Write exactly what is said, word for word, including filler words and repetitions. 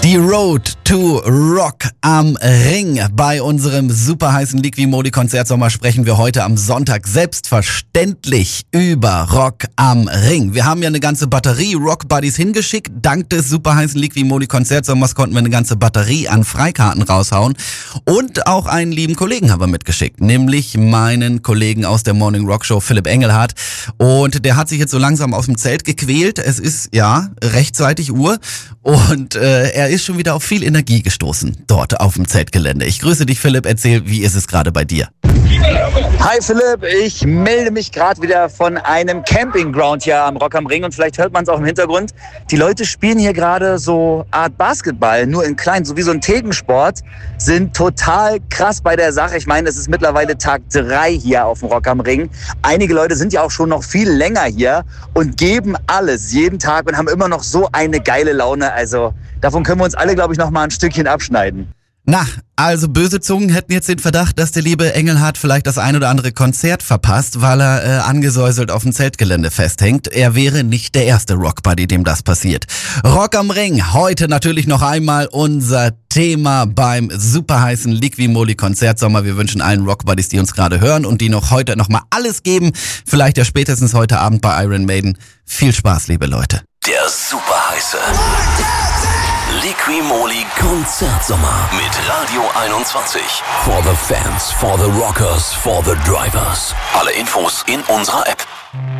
Die Road to Rock am Ring. Bei unserem super heißen Liqui-Moly-Konzertsommer sprechen wir heute am Sonntag selbstverständlich über Rock am Ring. Wir haben ja eine ganze Batterie Rock Buddies hingeschickt. Dank des super heißen Liqui-Moly-Konzertsommers konnten wir eine ganze Batterie an Freikarten raushauen. Und auch einen lieben Kollegen haben wir mitgeschickt, nämlich meinen Kollegen aus der Morning Rock Show, Philipp Engelhardt. Und der hat sich jetzt so langsam aus dem Zelt gequält. Es ist, ja, rechtzeitig Uhr. Und äh, er ist schon wieder auf viel Energie gestoßen, dort auf dem Zeltgelände. Ich grüße dich, Philipp. Erzähl, wie ist es gerade bei dir? Hi Philipp, ich melde mich gerade wieder von einem Campingground hier am Rock am Ring und vielleicht hört man es auch im Hintergrund. Die Leute spielen hier gerade so Art Basketball, nur in klein, so wie so ein Thekensport, sind total krass bei der Sache. Ich meine, es ist mittlerweile Tag drei hier auf dem Rock am Ring. Einige Leute sind ja auch schon noch viel länger hier und geben alles jeden Tag und haben immer noch so eine geile Laune. Also davon können wir uns alle, glaube ich, noch mal ein Stückchen abschneiden. Na, also böse Zungen hätten jetzt den Verdacht, dass der liebe Engelhardt vielleicht das ein oder andere Konzert verpasst, weil er äh, angesäuselt auf dem Zeltgelände festhängt. Er wäre nicht der erste Rockbuddy, dem das passiert. Rock am Ring, heute natürlich noch einmal unser Thema beim super heißen Liqui-Moly-Konzertsommer. Wir wünschen allen Rockbuddies, die uns gerade hören und die noch heute noch mal alles geben, vielleicht ja spätestens heute Abend bei Iron Maiden. Viel Spaß, liebe Leute. Der super heiße Liqui-Moly Konzertsommer mit Radio einundzwanzig. For the fans, for the rockers, for the drivers. Alle Infos in unserer App.